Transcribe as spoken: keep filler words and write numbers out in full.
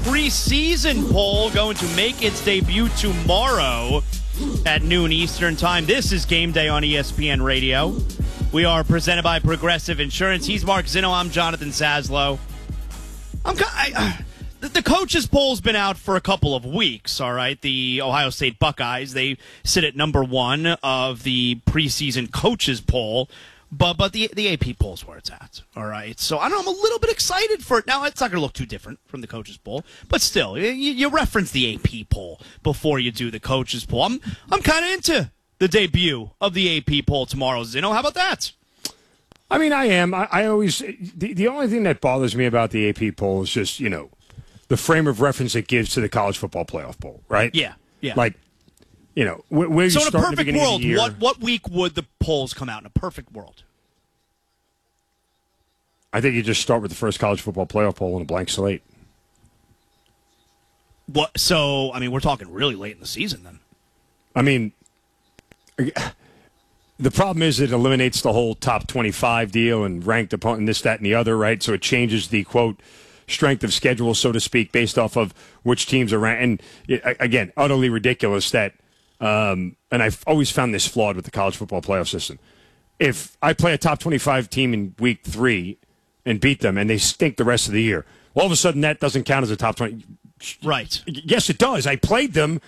preseason poll going to make its debut tomorrow at noon Eastern time. This is Game Day on E S P N Radio. We are presented by Progressive Insurance. He's Mark Zinno. I'm Jonathan Saslow. I'm I, uh, the, the coaches poll's been out for a couple of weeks, all right? The Ohio State Buckeyes, they sit at number one of the preseason coaches poll. But but the the A P poll's where it's at, all right? So I don't know, I'm a little bit excited for it. Now, it's not going to look too different from the coaches poll, but still, you, you reference the A P poll before you do the coaches poll. I'm, I'm kind of into the debut of the A P poll tomorrow. Zinno, how about that? I mean, I am. I, I always the, the only thing that bothers me about the A P poll is just, you know, the frame of reference it gives to the college football playoff poll, right? Yeah, yeah. Like, you know, where, where so you in a start perfect in the world, of the year, what what week would the polls come out in a perfect world? I think you just start with the first college football playoff poll on a blank slate. What? So, I mean, we're talking really late in the season then. I mean, the problem is it eliminates the whole top twenty-five deal and ranked opponent and this, that, and the other, right? So it changes the, quote, strength of schedule, so to speak, based off of which teams are ranked. And, it, again, utterly ridiculous that, um, and I've always found this flawed with the college football playoff system. If I play a top twenty-five team in week three and beat them, and they stink the rest of the year, all of a sudden that doesn't count as a top twenty. Right. Yes, it does. I played them